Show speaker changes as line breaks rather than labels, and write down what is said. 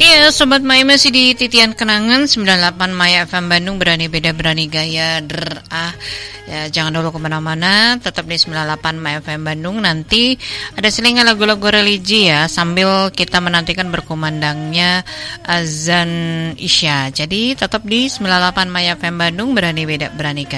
Iya, Sobat Maya masih di Titian Kenangan 98 Maya FM Bandung, berani beda berani gaya. Ya, jangan dulu kemana-mana, tetap di 98 Maya FM Bandung. Nanti ada selingan lagu-lagu religi ya, sambil kita menantikan berkumandangnya azan Isya. Jadi tetap di 98 Maya FM Bandung, berani beda berani gaya.